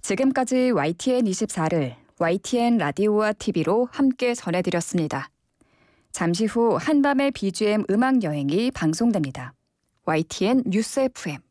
지금까지 YTN24를 YTN 라디오와 TV로 함께 전해드렸습니다. 잠시 후 한밤의 BGM 음악 여행이 방송됩니다. YTN 뉴스 FM